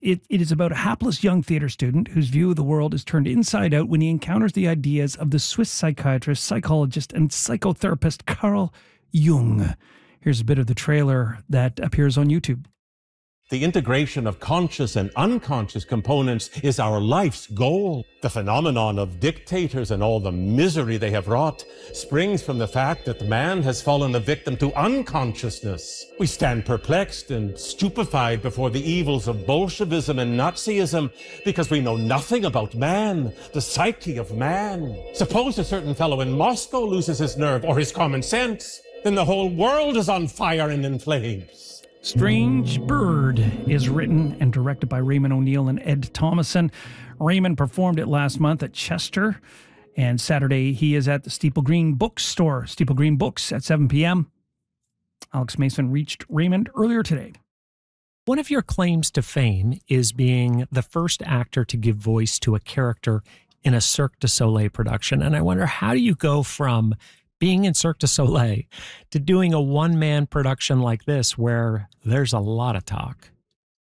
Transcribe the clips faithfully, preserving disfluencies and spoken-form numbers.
It, it is about a hapless young theater student whose view of the world is turned inside out when he encounters the ideas of the Swiss psychiatrist, psychologist, and psychotherapist Carl Jung. Here's a bit of the trailer that appears on YouTube. The integration of conscious and unconscious components is our life's goal. The phenomenon of dictators and all the misery they have wrought springs from the fact that man has fallen a victim to unconsciousness. We stand perplexed and stupefied before the evils of Bolshevism and Nazism because we know nothing about man, the psyche of man. Suppose a certain fellow in Moscow loses his nerve or his common sense, then the whole world is on fire and in flames. Strange Bird is written and directed by Raymond O'Neill and Ed Thomason. Raymond performed it last month at Chester, and Saturday he is at the Steeple Green Bookstore, Steeple Green Books at seven p.m. Alex Mason reached Raymond earlier today. One of your claims to fame is being the first actor to give voice to a character in a Cirque du Soleil production, and I wonder, how do you go from being in Cirque du Soleil to doing a one-man production like this where there's a lot of talk?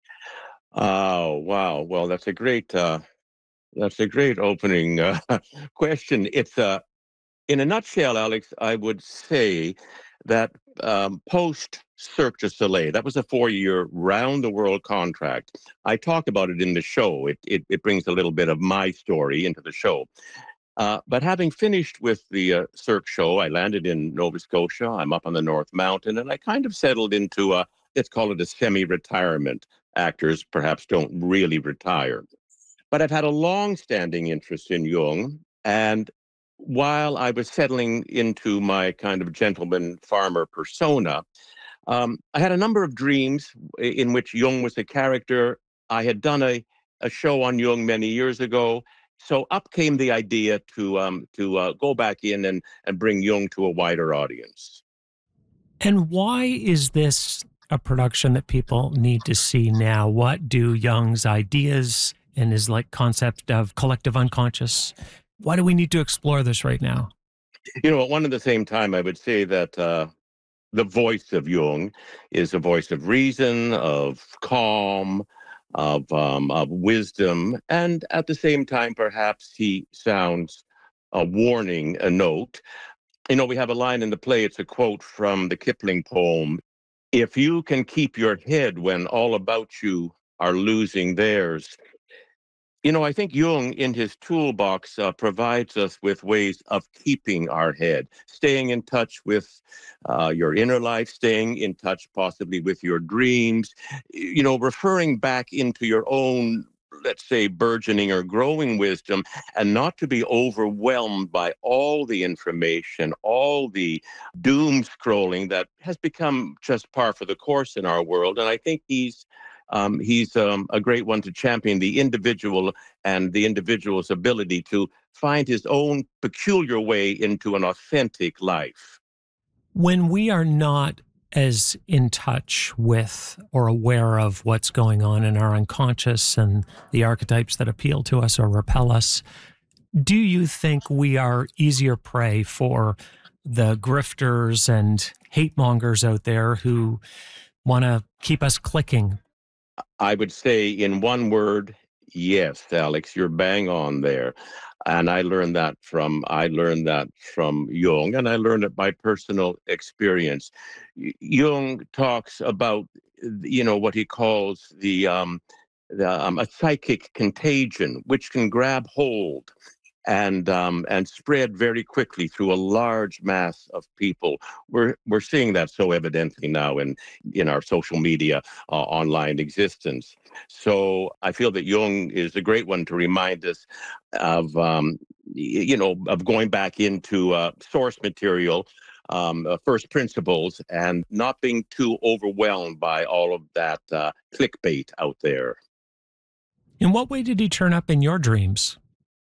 Oh, wow. Well, that's a great, uh, that's a great opening uh, question. It's uh, in a nutshell, Alex, I would say that um, post Cirque du Soleil, that was a four-year round-the-world contract. I talk about it in the show. It, it, it brings a little bit of my story into the show. Uh, but having finished with the uh, Cirque show, I landed in Nova Scotia. I'm up on the North Mountain, and I kind of settled into a, let's call it a semi-retirement. Actors perhaps don't really retire. But I've had a long-standing interest in Jung, and while I was settling into my kind of gentleman farmer persona, um, I had a number of dreams in which Jung was a character. I had done a, a show on Jung many years ago. So up came the idea to um, to uh, go back in and, and bring Jung to a wider audience. And why is this a production that people need to see now? What do Jung's ideas and his like concept of collective unconscious, why do we need to explore this right now? You know, at one and the same time, I would say that uh, the voice of Jung is a voice of reason, of calm, of um, of wisdom, and at the same time, perhaps he sounds a warning, a note. You know, we have a line in the play, it's a quote from the Kipling poem, "If you can keep your head when all about you are losing theirs." You know, I think Jung in his toolbox uh, provides us with ways of keeping our head, staying in touch with uh, your inner life, staying in touch possibly with your dreams, you know, referring back into your own, let's say, burgeoning or growing wisdom, and not to be overwhelmed by all the information, all the doom scrolling that has become just par for the course in our world. And I think he's Um, he's um, a great one to champion the individual and the individual's ability to find his own peculiar way into an authentic life. When we are not as in touch with or aware of what's going on in our unconscious and the archetypes that appeal to us or repel us, do you think we are easier prey for the grifters and hate mongers out there who want to keep us clicking? I would say in one word, yes, Alex, you're bang on there. And I learned that from I learned that from Jung, and I learned it by personal experience. Jung talks about, you know, what he calls the, um, the um, a psychic contagion, which can grab hold and um, and spread very quickly through a large mass of people. We're we're seeing that so evidently now in in our social media uh, online existence. So I feel that Jung is a great one to remind us of um, you know of going back into uh, source material, um, uh, first principles, and not being too overwhelmed by all of that uh, clickbait out there. In what way did he turn up in your dreams?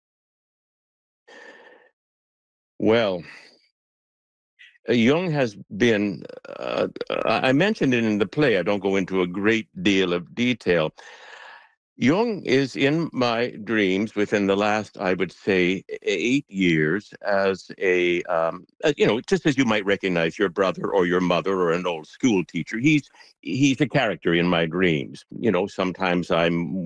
Well, uh, Jung has been, uh, I mentioned it in the play, I don't go into a great deal of detail. Jung is in my dreams within the last, I would say, eight years as a, um, uh, you know, just as you might recognize your brother or your mother or an old school teacher. He's he's a character in my dreams. You know, sometimes I'm